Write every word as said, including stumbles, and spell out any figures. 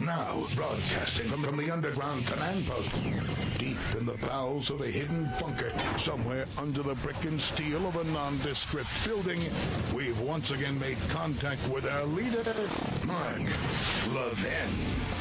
Now, broadcasting from, from the underground command post, deep in the bowels of a hidden bunker, somewhere under the brick and steel of a nondescript building, we've once again made contact with our leader, Mark Levin.